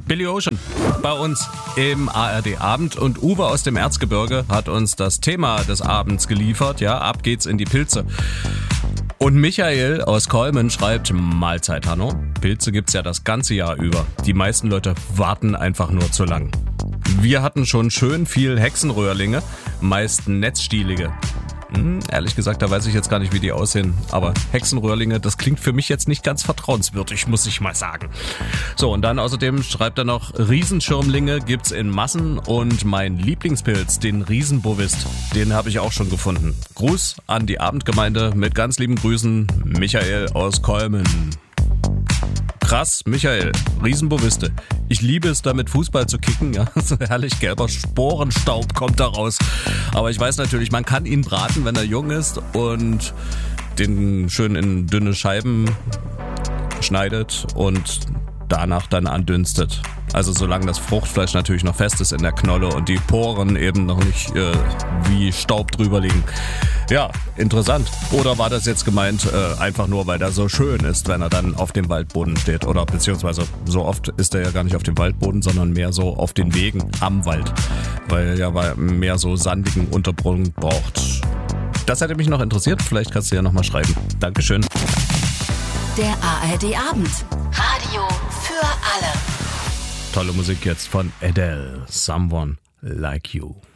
Billy Ocean bei uns im ARD-Abend und Uwe aus dem Erzgebirge hat uns das Thema des Abends geliefert. Ja, ab geht's in die Pilze. Und Michael aus Kolmen schreibt, Mahlzeit, Hanno. Pilze gibt's ja das ganze Jahr über. Die meisten Leute warten einfach nur zu lang. Wir hatten schon schön viel Hexenröhrlinge, meist netzstielige. Ehrlich gesagt, da weiß ich jetzt gar nicht, wie die aussehen. Aber Hexenröhrlinge, das klingt für mich jetzt nicht ganz vertrauenswürdig, muss ich mal sagen. So, und dann außerdem schreibt er noch, Riesenschirmlinge gibt's in Massen und mein Lieblingspilz, den Riesenbovist, den habe ich auch schon gefunden. Gruß an die Abendgemeinde mit ganz lieben Grüßen, Michael aus Kolmen. Krass, Michael, Riesenboviste. Ich liebe es, damit Fußball zu kicken. Ja, so herrlich gelber Sporenstaub kommt da raus. Aber ich weiß natürlich, man kann ihn braten, wenn er jung ist und den schön in dünne Scheiben schneidet und danach dann andünstet. Also solange das Fruchtfleisch natürlich noch fest ist in der Knolle und die Poren eben noch nicht wie Staub drüber liegen. Ja, interessant. Oder war das jetzt gemeint einfach nur, weil er so schön ist, wenn er dann auf dem Waldboden steht? Oder beziehungsweise so oft ist er ja gar nicht auf dem Waldboden, sondern mehr so auf den Wegen am Wald. Weil er ja mehr so sandigen Untergrund braucht. Das hätte mich noch interessiert. Vielleicht kannst du ja nochmal schreiben. Dankeschön. Der ARD-Abend. Radio für alle. Tolle Musik jetzt von Adele. Someone Like You.